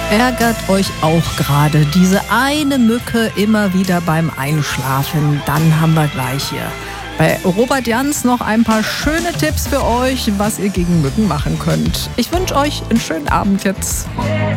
Ärgert euch auch gerade diese eine Mücke immer wieder beim Einschlafen? Dann haben wir gleich hier bei Robert Jans noch ein paar schöne Tipps für euch, was ihr gegen Mücken machen könnt. Ich wünsche euch einen schönen Abend jetzt.